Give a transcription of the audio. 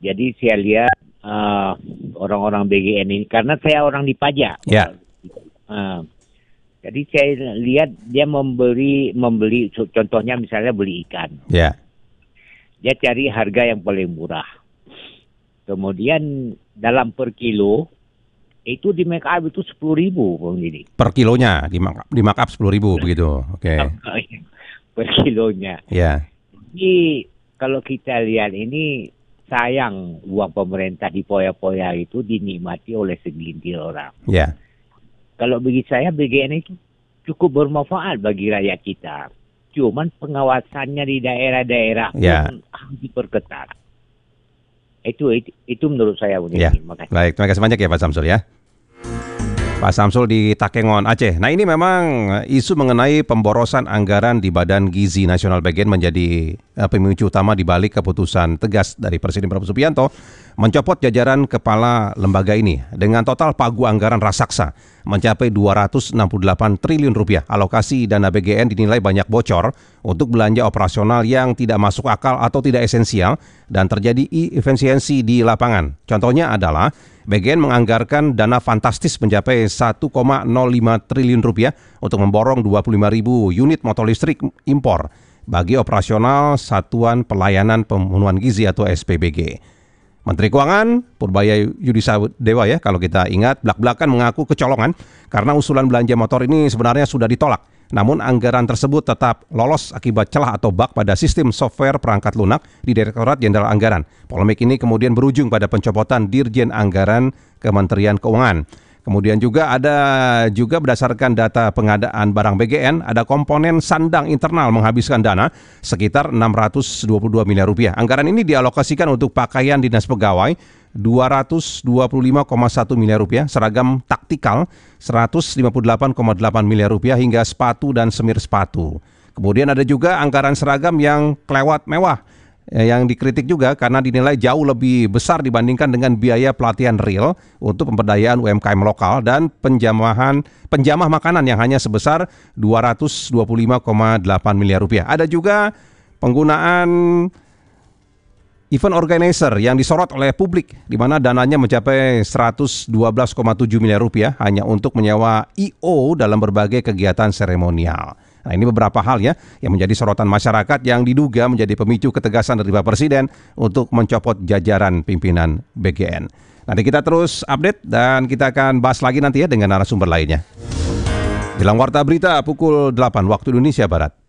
Jadi saya lihat orang-orang BGN ini, karena saya orang di pajak. Ya. Jadi saya lihat dia membeli, contohnya misalnya beli ikan. Ya. Dia cari harga yang paling murah. Kemudian dalam per kilo, itu di markup itu 10.000 Bang Didi. Per kilonya di markup 10.000 begitu. Oke. Per kilonya. Ya. Jadi kalau kita lihat ini, sayang uang pemerintah di poya-poya itu dinikmati oleh segelintir orang. Ya. Kalau bagi saya BGN itu cukup bermanfaat bagi rakyat kita. Cuman pengawasannya di daerah-daerah harus diperketat. Itu menurut saya. Ya. Baik, terima kasih banyak ya Pak Samsul ya. Pak Samsul di Takengon, Aceh. Nah ini memang isu mengenai pemborosan anggaran di Badan Gizi Nasional BGN menjadi pemicu utama di balik keputusan tegas dari Presiden Prabowo Subianto mencopot jajaran kepala lembaga ini dengan total pagu anggaran raksasa mencapai 268 triliun rupiah. Alokasi dana BGN dinilai banyak bocor untuk belanja operasional yang tidak masuk akal atau tidak esensial dan terjadi efisiensi di lapangan. Contohnya adalah BGN menganggarkan dana fantastis mencapai 1,05 triliun rupiah untuk memborong 25.000 unit motor listrik impor bagi operasional Satuan Pelayanan Pemenuhan Gizi atau SPBG. Menteri Keuangan Purbaya Yudisa Dewa ya, kalau kita ingat, belak-belakan mengaku kecolongan karena usulan belanja motor ini sebenarnya sudah ditolak. Namun anggaran tersebut tetap lolos akibat celah atau bug pada sistem software perangkat lunak di Direktorat Jenderal Anggaran. Polemik ini kemudian berujung pada pencopotan Dirjen Anggaran Kementerian Keuangan. Kemudian juga berdasarkan data pengadaan barang BGN, ada komponen sandang internal menghabiskan dana sekitar 622 miliar rupiah. Anggaran ini dialokasikan untuk pakaian dinas pegawai 225,1 miliar rupiah, seragam taktikal 158,8 miliar rupiah hingga sepatu dan semir sepatu. Kemudian ada juga anggaran seragam yang kelewat mewah yang dikritik juga karena dinilai jauh lebih besar dibandingkan dengan biaya pelatihan real untuk pemberdayaan UMKM lokal dan penjamah makanan yang hanya sebesar 225,8 miliar rupiah. Ada juga penggunaan event organizer yang disorot oleh publik di mana dananya mencapai 112,7 miliar rupiah hanya untuk menyewa I.O. dalam berbagai kegiatan seremonial. Nah, ini beberapa hal ya yang menjadi sorotan masyarakat yang diduga menjadi pemicu ketegasan dari Pak Presiden untuk mencopot jajaran pimpinan BGN. Nanti kita terus update dan kita akan bahas lagi nanti ya dengan narasumber lainnya. Jelang Warta Berita pukul 8 waktu Indonesia Barat.